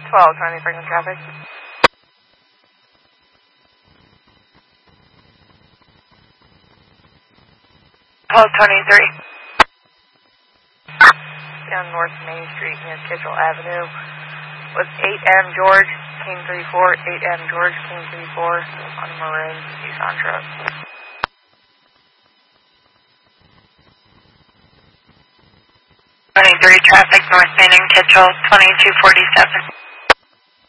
1220 Franklin traffic. 1223. Down North Main Street near Kitchell Avenue with 8M George, King 34, 8M George, King 34 on a maroon Nissan truck. 23 traffic, North Main and Kitchell, 2247.